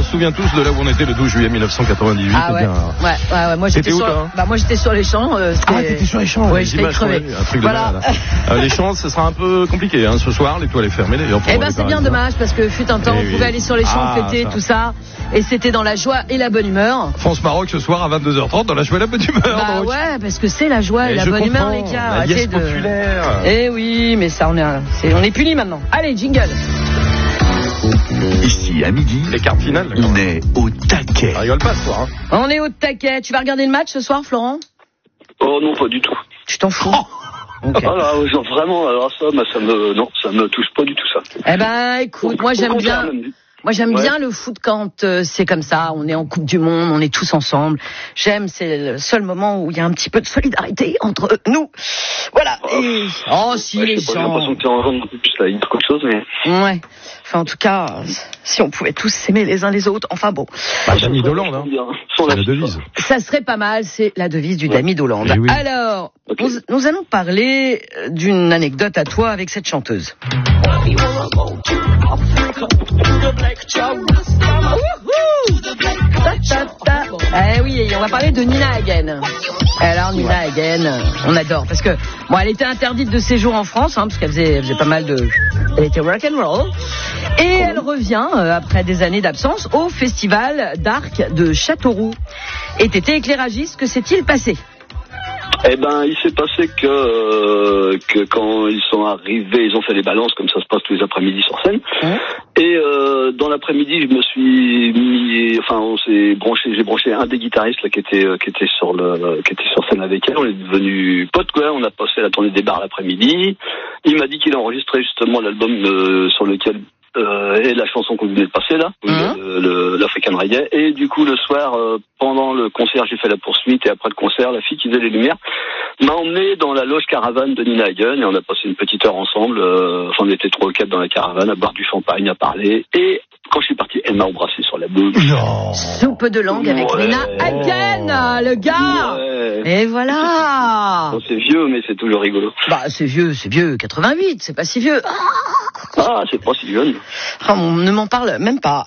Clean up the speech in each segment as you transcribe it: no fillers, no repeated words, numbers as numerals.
se souvient tous de là où on était le 12 juillet 1998. Ah ouais. Ouais. Moi j'étais sur. Moi j'étais sur les champs. T'étais sur les champs. Ouais, j'étais crevé. Un truc de malade. Les champs, ce sera un peu compliqué ce soir. L'étoile est fermée d'ailleurs. C'est bien dommage parce que fut un temps on pouvait aller sur les champs, fêter tout ça, et c'était dans la joie et la bonne humeur. France-Maroc ce soir à 22h30 dans la joie et la bonne humeur. Ouais, parce que c'est la joie et la bonne humeur, les gars. La liesse populaire. Eh oui, mais ça on est punis maintenant. Allez, jingle. Ici à midi, les quarts finales. On est au taquet. Ça rigole pas ce soir. On est au taquet. Tu vas regarder le match ce soir, Florent? Oh non, pas du tout. Tu t'en fous? Okay. Ah là, genre vraiment, alors ça me touche pas du tout ça. Eh ben, écoute, moi j'aime bien le foot quand c'est comme ça, on est en Coupe du Monde, on est tous ensemble. C'est le seul moment où il y a un petit peu de solidarité entre nous. Voilà. Les gens. J'ai l'impression que tu en un peu plus là, il y a quelque chose, mais. Ouais. Enfin, en tout cas, si on pouvait tous s'aimer les uns les autres, enfin bon. Damy d'Hollande, c'est la devise. Ça serait pas mal, c'est la devise du Damy d'Hollande. Oui. Alors, nous allons parler d'une anecdote à toi avec cette chanteuse. Eh oui, on va parler de Nina Hagen. Alors Nina Hagen, on adore parce que elle était interdite de séjour en France parce qu'elle faisait pas mal de, elle était rock and roll, et elle revient après des années d'absence au festival d'Arc de Châteauroux. Et t'étais éclairagiste, que s'est-il passé? Eh ben, il s'est passé que quand ils sont arrivés, ils ont fait les balances comme ça se passe tous les après-midi sur scène. Et dans l'après-midi, je me suis mis, j'ai branché un des guitaristes là qui était sur scène avec elle. On est devenus potes quoi. On a passé la tournée des bars l'après-midi. Il m'a dit qu'il a enregistré justement l'album sur lequel et la chanson qu'on venait de passer là, l'African Reggae. Et du coup le soir, pendant le concert, j'ai fait la poursuite, et après le concert, la fille qui faisait les lumières m'a emmené dans la loge caravane de Nina Hagen, et on a passé une petite heure ensemble. On était 3 ou 4 dans la caravane à boire du champagne, à parler, et quand je suis parti, elle m'a embrassé sur la bouche. Non. Soupe de langue avec Nina Hagen, le gars. Et voilà. Bon, c'est vieux, mais c'est toujours rigolo. C'est vieux, 88, c'est pas si vieux. C'est pas si jeune. On ne m'en parle même pas.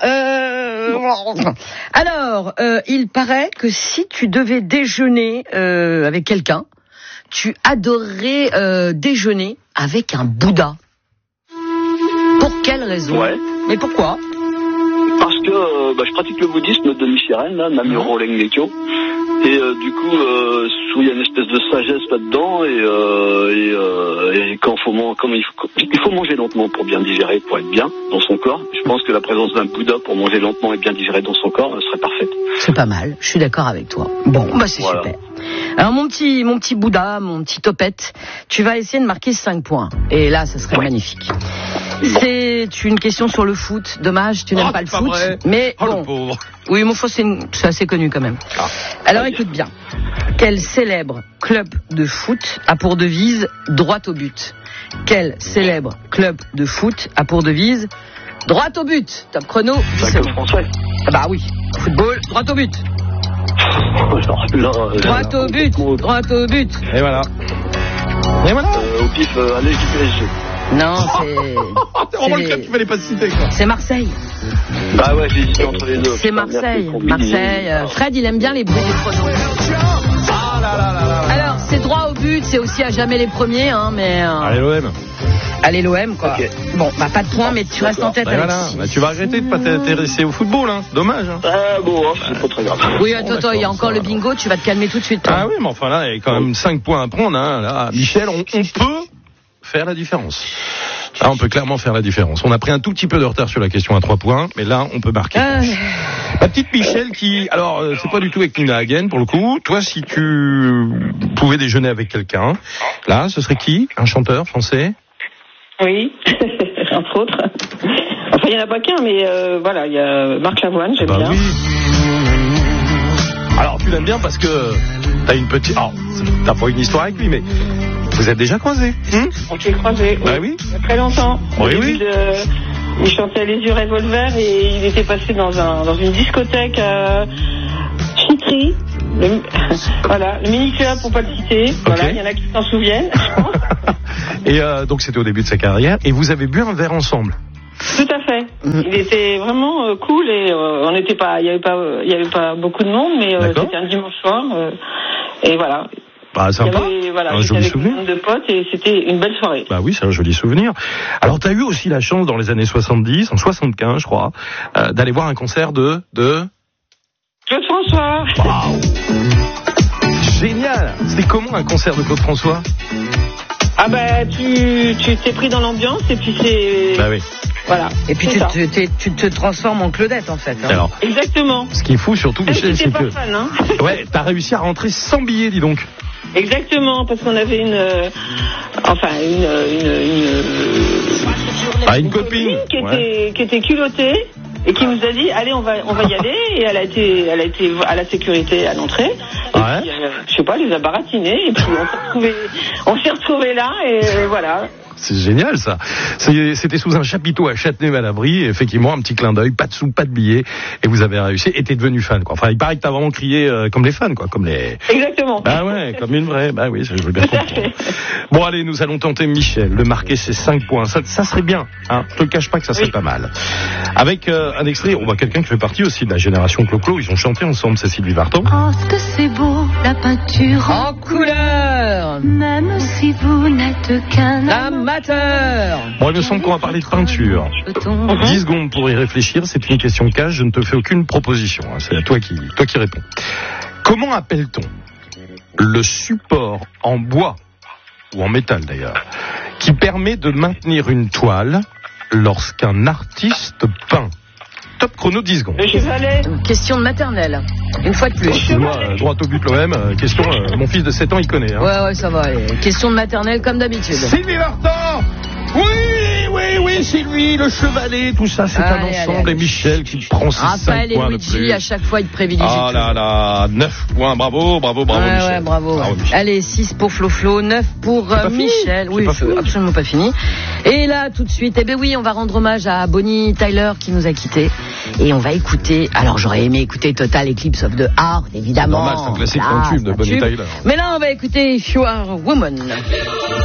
Alors, il paraît que si tu devais déjeuner avec quelqu'un, tu adorerais déjeuner avec un Bouddha. Pour quelle raison? Mais pourquoi? Parce que je pratique le bouddhisme de Nichiren, là, Namyo Renge-kyo. Et du coup, il y a une espèce de sagesse là-dedans, et quand il faut manger lentement pour bien digérer, pour être bien dans son corps. Je pense que la présence d'un Bouddha pour manger lentement et bien digérer dans son corps serait parfaite. C'est pas mal, je suis d'accord avec toi. Bon, c'est super. Alors mon petit Bouddha, mon petit topette, tu vas essayer de marquer 5 points. Et là, ça serait magnifique. C'est une question sur le foot. Dommage, tu n'aimes pas le foot. Vrai. Mais bon. Le pauvre. Oui, mon c'est assez connu quand même. Alors écoute bien. Quel célèbre club de foot a pour devise droit au but? Quel célèbre club de foot a pour devise droit au but? Top chrono. C'est français. Oui. Football, droit au but. Droit au but. Et voilà. Au pif, allez, du PSG. Non, c'est vraiment le club qu'il fallait pas citer, quoi. C'est Marseille. Ouais, j'ai hésité entre les deux. C'est Marseille. Fred, il aime bien les bruits des pronos. Alors, c'est droit au but, c'est aussi à jamais les premiers, mais. Allez, l'OM. Allez, l'OM, quoi. Okay. Bon, pas de points, mais tu restes en tête, Alexis. Tu vas regretter de pas t'intéresser au football, dommage. C'est pas très grave. Oui, attends, il y a encore le bingo, tu vas te calmer tout de suite, toi. Ah oui, mais enfin là, il y a quand même 5 points à prendre, Là, Michel, on peut faire la différence. Là, on peut clairement faire la différence. On a pris un tout petit peu de retard sur la question à 3 points, mais là, on peut marquer. La petite Michel qui... Alors, c'est pas du tout avec Nina Hagen, pour le coup. Toi, si tu pouvais déjeuner avec quelqu'un, là, ce serait qui? Un chanteur français? Oui, entre autres. Enfin, il n'y en a pas qu'un, mais il y a Marc Lavoine, j'aime bien. Oui. Alors, tu l'aimes bien parce que t'as une petite... Alors, t'as pas une histoire avec lui, mais... Vous êtes déjà croisés? On s'est croisés, oui. Il y a très longtemps. Oui. Il chantait Les Yeux Revolver et il était passé dans une discothèque à Chitry. Le mini-club pour pas le citer. Voilà, il y en a qui s'en souviennent, je pense. Et donc c'était au début de sa carrière. Et vous avez bu un verre ensemble? Tout à fait. Il était vraiment cool et on n'était pas, il y avait pas beaucoup de monde, mais c'était un dimanche soir et voilà. Bah, sympa. Un joli souvenir. Avec de potes et c'était une belle soirée. Bah oui, c'est un joli souvenir. Alors, t'as eu aussi la chance dans les années 70, en 75, je crois, d'aller voir un concert de Claude François. Waouh. Génial. C'était comment un concert de Claude François? Ah bah, tu t'es pris dans l'ambiance et puis c'est... Bah oui. Voilà. Et puis tu te transformes en Claudette en fait. Hein. Alors, exactement. Ce qui est fou surtout, Michel, c'est que... fan, hein. Ouais, t'as réussi à rentrer sans billet, dis donc. Exactement, parce qu'on avait une copine qui était culottée et qui nous a dit allez on va y aller et elle a été à la sécurité à l'entrée. Ouais. Puis, je sais pas, elle les a baratinés et puis on s'est retrouvés là et voilà. C'est génial ça. C'était sous un chapiteau à Châtenay-Malabry, effectivement un petit clin d'œil, pas de sous, pas de billets, et vous avez réussi. Et t'es devenu fan quoi. Enfin, il paraît que t'as vraiment crié comme les fans quoi, comme les. Exactement. Bah ouais, comme une vraie. Bah oui, je veux bien comprendre. Bon allez, nous allons tenter Michel de marquer ses 5 points. Ça serait bien. Hein. Je te cache pas que ça serait pas mal. Avec un extrait, on voit quelqu'un qui fait partie aussi de la génération Clo-Clo. Ils ont chanté ensemble, c'est Sylvie Vartan. Oh, ce que c'est beau la peinture en couleur. Même si vous n'êtes qu'un amateur. Bon, il me semble qu'on va parler de peinture. 10 secondes pour y réfléchir, c'est une question cash, je ne te fais aucune proposition. Hein. C'est à toi qui réponds. Comment appelle-t-on le support en bois, ou en métal d'ailleurs, qui permet de maintenir une toile lorsqu'un artiste peint? Top chrono 10 secondes. Le chevalet. Question de maternelle. Une fois de plus. Excuse-moi, droit au but l'OM. Question, mon fils de 7 ans, il connaît. Hein. Ouais, ça va. Question de maternelle comme d'habitude. Sylvie Vartan. Oui, Sylvie, le chevalet, tout ça, c'est un ensemble. Et Michel qui prend ses 5 points de plus. Luigi, à chaque fois, ils te privilégient. Ah là là, 9 points, bravo, Michel. Ouais, bravo. Michel. Allez, 6 pour Flo, 9 pour Michel. Oui, c'est absolument pas fini. Et là, tout de suite, on va rendre hommage à Bonnie Tyler qui nous a quittés. Et on va écouter, alors j'aurais aimé écouter Total Eclipse of the Heart, évidemment. C'est normal, c'est un classique, un tube de Bonnie Tyler. Mais là, on va écouter If You Are a Woman.